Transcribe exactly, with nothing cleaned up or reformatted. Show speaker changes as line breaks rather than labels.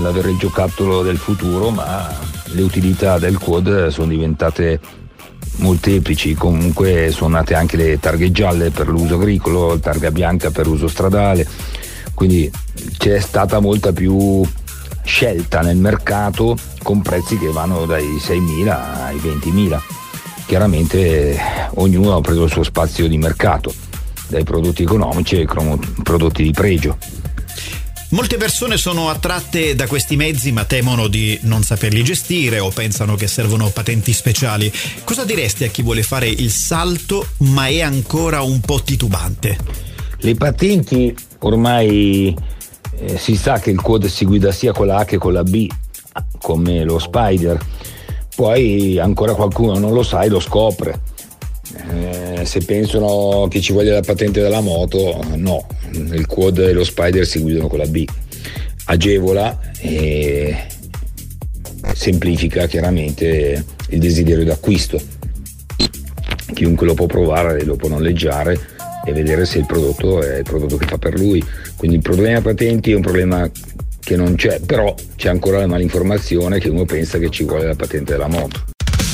l'avere il giocattolo del futuro, ma le utilità del quad sono diventate molteplici. Comunque sono nate anche le targhe gialle per l'uso agricolo, targa bianca per uso stradale, quindi c'è stata molta più scelta nel mercato con prezzi che vanno dai seimila ai ventimila. Chiaramente ognuno ha preso il suo spazio di mercato, dai prodotti economici ai prodotti di pregio.
Molte persone sono attratte da questi mezzi ma temono di non saperli gestire o pensano che servono patenti speciali. Cosa diresti a chi vuole fare il salto ma è ancora un po' titubante?
Le patenti ormai eh, si sa che il quad si guida sia con la A che con la B, come lo Spider. Poi ancora qualcuno non lo sa e lo scopre. Eh, se pensano che ci voglia la patente della moto, no, il quad e lo Spider si guidano con la B. Agevola e semplifica chiaramente il desiderio d'acquisto. Chiunque lo può provare, lo può noleggiare e vedere se il prodotto è il prodotto che fa per lui. Quindi il problema patenti è un problema che non c'è, però c'è ancora la malinformazione che uno pensa che ci vuole la patente della moto.